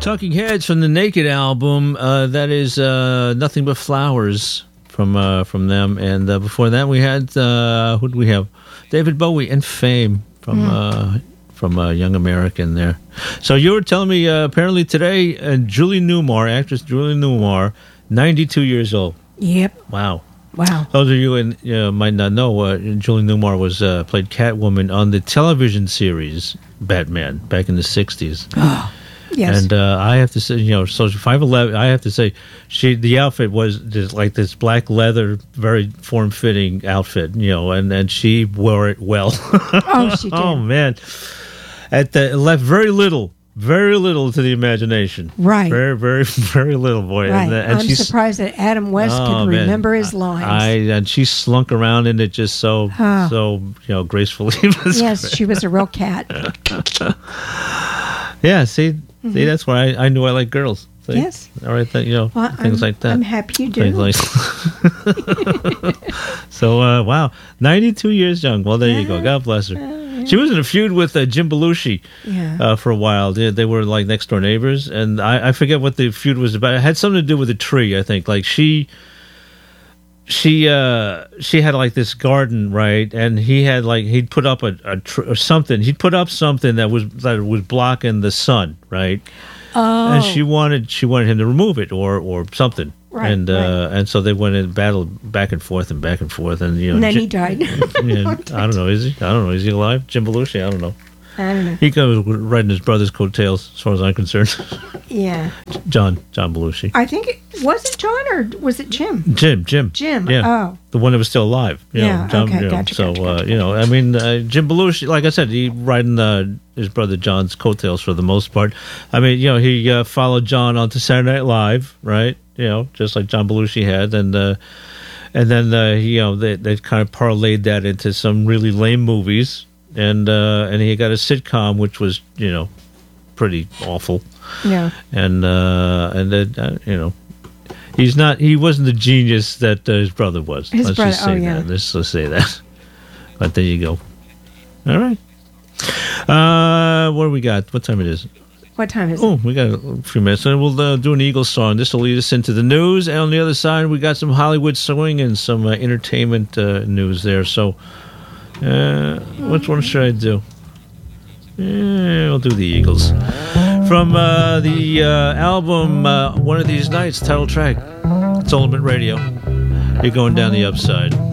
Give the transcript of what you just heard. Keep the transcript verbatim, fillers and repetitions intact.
Talking Heads from the Naked album. Uh, that is uh, Nothing But Flowers from uh, from them. And uh, before that, we had uh, who did we have? David Bowie and Fame from mm. uh, from uh, Young American there. So you were telling me uh, apparently today, uh, Julie Newmar, actress Julie Newmar, ninety-two years old. Yep. Wow. Wow. Those of you who uh, might not know, uh, Julie Newmar was uh, played Catwoman on the television series Batman back in the sixties. Oh. Yes. And uh, I have to say, you know, so five eleven, I have to say, she the outfit was just like this black leather, very form-fitting outfit, you know, and, and she wore it well. Oh, she did. Oh, man. At the, it left very little, very little to the imagination. Right. Very, very, very little, boy. Right. And, uh, and I'm she's, surprised that Adam West oh, could man. remember his lines. I, and she slunk around in it just so, oh. so you know, gracefully. Yes, great. she was a real cat. Yeah, see, mm-hmm. see, that's why I, I knew I like girls. See? Yes. All right, that, you know, well, things I'm, like that. I'm happy you do. Things like so, uh, wow, ninety-two years young. Well, there yeah. you go. God bless her. Uh, yeah. She was in a feud with uh, Jim Belushi yeah. uh, for a while. They, they were like next door neighbors, and I, I forget what the feud was about. It had something to do with a tree, I think. Like she... She uh she had like this garden, right, and he had like he'd put up a, a tr- or something. He'd put up something that was that was blocking the sun, right? Oh, and she wanted she wanted him to remove it or or something, right? And uh, right. and so they went in battle back and forth and back and forth, and you know, and then Jim, he died. Yeah, I don't know. Is he? I don't know. Is he alive? Jim Belushi? I don't know. I don't know. He goes riding his brother's coattails, as far as I'm concerned. Yeah. John, John Belushi. I think it was it John or was it Jim? Jim, Jim, Jim. Yeah. Oh, the one that was still alive. You yeah. know, John, okay. you know, Gotcha. So gotcha, uh, gotcha. you know, I mean, uh, Jim Belushi, like I said, he riding uh, his brother John's coattails for the most part. I mean, you know, he uh, followed John onto Saturday Night Live, right? You know, just like John Belushi had, and uh, and then uh, he, you know, they they kind of parlayed that into some really lame movies. And uh, and he got a sitcom, which was, you know, pretty awful. Yeah. And uh, and then uh, you know, he's not. He wasn't the genius that uh, his brother was. His let's brother. just say Oh yeah. that. Let's let's say that. But there you go. All right. Uh, what do we got? What time it is? What time is oh, it? we got a few minutes. And we'll uh, do an Eagles song. This will lead us into the news. And on the other side, we got some Hollywood swing and some uh, entertainment uh, news there. So. Uh, which one should I do? Yeah, I'll do the Eagles. From uh, the uh, album uh, One of These Nights, title track. It's Ultimate Radio. You're going down the upside.